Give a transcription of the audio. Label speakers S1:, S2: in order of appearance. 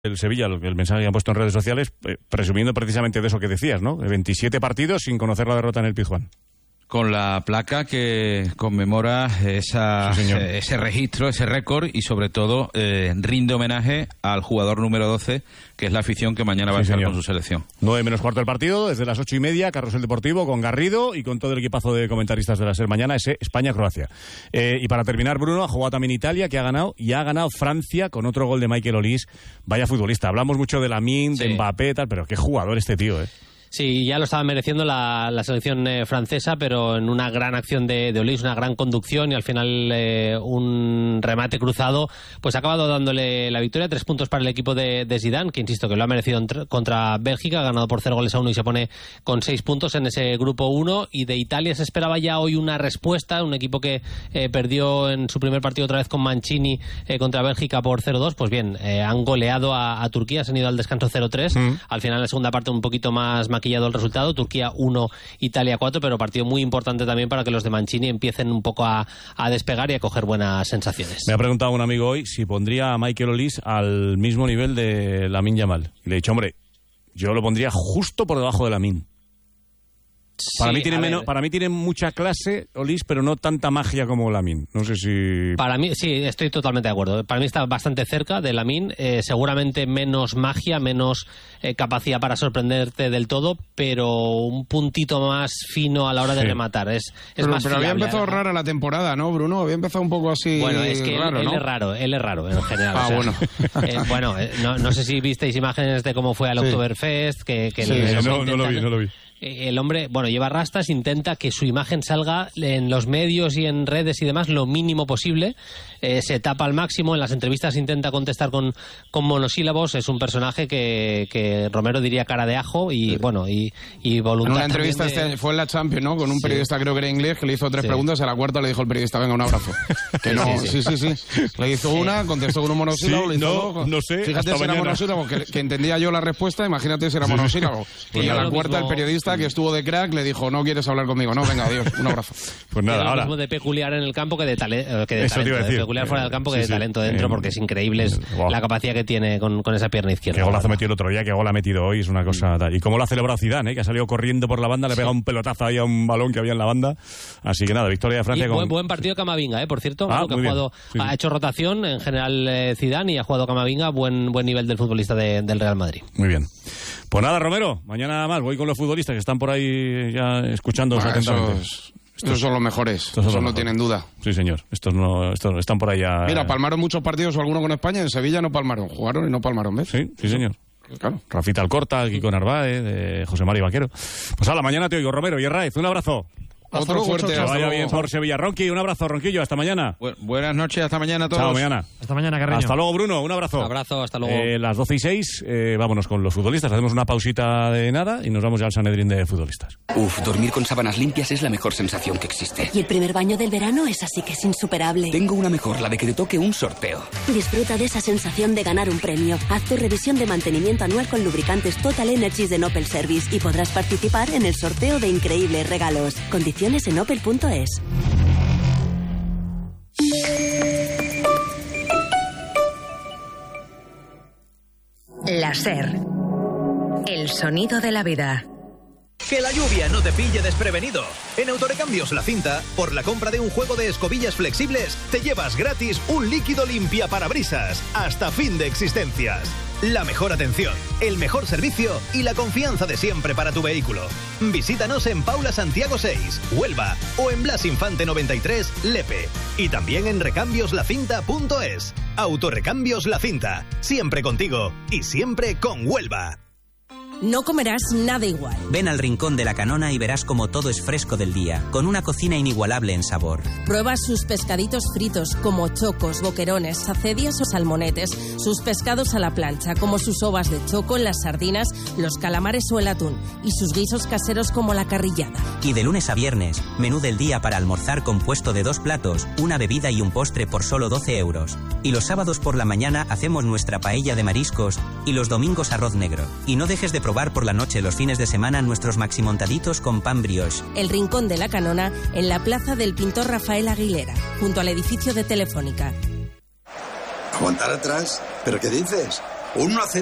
S1: el Sevilla, el mensaje que han puesto en redes sociales, presumiendo precisamente de eso que decías, ¿no? 27 partidos sin conocer la derrota en el Pizjuán.
S2: Con la placa que conmemora ese registro, ese récord, y sobre todo rinde homenaje al jugador número 12, que es la afición que mañana va a estar con su selección.
S1: 9 menos cuarto del partido, desde las 8:30, Carrusel Deportivo, con Garrido y con todo el equipazo de comentaristas de la SER mañana, ese España-Croacia. Y para terminar, Bruno, ha jugado también Italia, que ha ganado, y ha ganado Francia con otro gol de Michael Olise. Vaya futbolista. Hablamos mucho de Lamine, de Mbappé, tal, pero qué jugador este tío,
S3: Sí, ya lo estaba mereciendo la selección francesa, pero en una gran acción de Olise, una gran conducción y al final un remate cruzado, pues ha acabado dándole la victoria. 3 puntos para el equipo de Zidane, que insisto que lo ha merecido contra Bélgica, ha ganado por 0-1 y se pone con 6 puntos en ese grupo 1. Y de Italia se esperaba ya hoy una respuesta, un equipo que perdió en su primer partido otra vez con Mancini contra Bélgica por 0-2. Pues bien, han goleado a Turquía, se han ido al descanso 0-3. Al final, en la segunda parte, un poquito más maquillado el resultado, Turquía 1, Italia 4, pero partido muy importante también para que los de Mancini empiecen un poco a despegar y a coger buenas sensaciones.
S1: Me ha preguntado un amigo hoy si pondría a Michael Olise al mismo nivel de Lamine Yamal. Y le he dicho, hombre, yo lo pondría justo por debajo de Lamine. Para mí tiene mucha clase Olise, pero no tanta magia como Lamine. No sé si...
S3: Para mí, sí, estoy totalmente de acuerdo. Para mí está bastante cerca de Lamine. Seguramente menos magia, menos capacidad para sorprenderte del todo, pero un puntito más fino a la hora de rematar. Es más
S4: pero
S3: fiable,
S4: había empezado rara la temporada, ¿no, Bruno? Había empezado un poco así.
S3: Bueno, es que
S4: raro,
S3: él es raro en general.
S4: Bueno.
S3: No sé si visteis imágenes de cómo fue al Oktoberfest.
S1: No lo vi.
S3: El hombre, lleva rastas, intenta que su imagen salga en los medios y en redes y demás lo mínimo posible. Se tapa al máximo, en las entrevistas intenta contestar con monosílabos. Es un personaje que Romero diría cara de ajo y voluntad.
S4: En una entrevista fue en la Champions, ¿no? Con un periodista, creo que era inglés, que le hizo 3 preguntas. A la cuarta le dijo el periodista, venga, un abrazo. Que no, sí. Le hizo una, contestó con un monosílabo, le hizo dos.
S1: No sé.
S4: Fíjate si era monosílabo, que entendía yo la respuesta, imagínate si era monosílabo. Y a la cuarta el periodista, que estuvo de crack, le dijo, no quieres hablar conmigo, no, venga, adiós, un abrazo.
S1: Pues nada,
S3: ahora. Es lo mismo de peculiar en el campo que de talento.
S1: Eso te iba a decir.
S3: De peculiar fuera del campo que de talento dentro, porque es increíble la capacidad que tiene con esa pierna izquierda.
S1: Qué golazo metió el otro día, qué gol ha metido hoy, es una cosa tal. Y cómo lo ha celebrado Zidane, que ha salido corriendo por la banda, le pega un pelotazo ahí a un balón que había en la banda. Así que nada, victoria de Francia.
S3: Buen partido Camavinga, por cierto, que ha hecho rotación en general Zidane y ha jugado Camavinga, buen nivel del futbolista del Real Madrid.
S1: Muy bien. Pues nada, Romero, mañana más voy con los futbolistas que están por ahí ya escuchando atentamente.
S4: Estos son los mejores, eso no tienen duda.
S1: Sí, señor, estos están por allá.
S4: Mira, palmaron muchos partidos o alguno con España, en Sevilla no palmaron, jugaron y no palmaron, ¿ves?
S1: Sí, señor.
S4: Claro.
S1: Rafita Alcorta, Kiko Narváez, José María Vaquero. Pues mañana te oigo, Romero y Herraiz, un abrazo.
S4: Otro fuerte.
S1: Que vaya bien por Sevilla. Ronqui, un abrazo, Ronquillo, hasta mañana.
S2: Buenas noches, hasta mañana a todos.
S1: Chao, mañana.
S5: Hasta mañana, Carreño.
S1: Hasta luego, Bruno, un abrazo.
S3: Un abrazo, hasta luego.
S1: Las 12:06, vámonos con los futbolistas. Hacemos una pausita de nada y nos vamos ya al Sanedrín de futbolistas.
S6: Dormir con sábanas limpias es la mejor sensación que existe.
S7: Y el primer baño del verano es así que es insuperable.
S6: Tengo una mejor, la de que te toque un sorteo.
S7: Disfruta de esa sensación de ganar un premio. Haz tu revisión de mantenimiento anual con lubricantes Total Energies de Opel Service y podrás participar en el sorteo de increíbles regalos. Condiciones en opel.es.
S8: La SER. El sonido de la vida.
S9: Que la lluvia no te pille desprevenido. En Autorecambios La Cinta, por la compra de un juego de escobillas flexibles, te llevas gratis un líquido limpiaparabrisas hasta fin de existencias. La mejor atención, el mejor servicio y la confianza de siempre para tu vehículo. Visítanos en Paula Santiago 6, Huelva, o en Blas Infante 93, Lepe. Y también en recambiosLacinta.es. Autorecambios La Cinta, siempre contigo y siempre con Huelva.
S10: No comerás nada igual.
S11: Ven al Rincón de la Canona y verás como todo es fresco del día, con una cocina inigualable en sabor.
S10: Prueba sus pescaditos fritos, como chocos, boquerones, sacedias o salmonetes, sus pescados a la plancha, como sus ovas de choco, las sardinas, los calamares o el atún, y sus guisos caseros como la carrillada.
S11: Y de lunes a viernes, menú del día para almorzar compuesto de 2 platos, una bebida y un postre por solo 12 euros. Y los sábados por la mañana hacemos nuestra paella de mariscos y los domingos arroz negro. Y no dejes de probar por la noche los fines de semana nuestros maximontaditos con pan brioche.
S10: El Rincón de la Canona, en la plaza del pintor Rafael Aguilera, junto al edificio de Telefónica.
S12: ¿Aguantar atrás? ¿Pero qué dices?
S5: 1-0.